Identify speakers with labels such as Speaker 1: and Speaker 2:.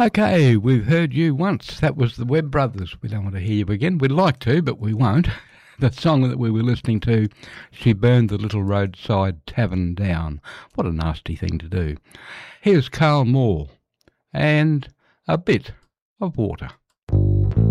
Speaker 1: Okay, we've heard you once. That was the Webb Brothers. We don't want to hear you again. We'd like to, but we won't. The song that we were listening to, She Burned the Little Roadside Tavern Down. What a nasty thing to do. Here's Carl Moore and A Bit of Water.